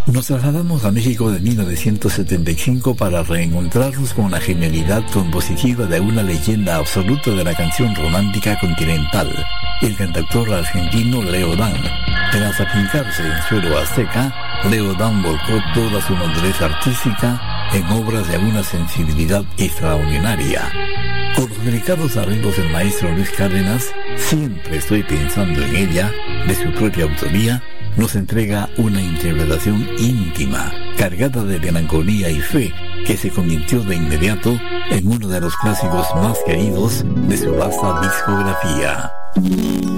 Nos trasladamos a México de 1975 para reencontrarnos con la genialidad compositiva de una leyenda absoluta de la canción romántica continental, el cantautor argentino Leo Dan. Tras afincarse en suelo azteca, Leo Dan volcó toda su madurez artística en obras de una sensibilidad extraordinaria. Con los delicados arreglos del maestro Luis Cárdenas, Siempre estoy pensando en ella, de su propia autoría, nos entrega una interpretación íntima, cargada de melancolía y fe, que se convirtió de inmediato en uno de los clásicos más queridos de su vasta discografía.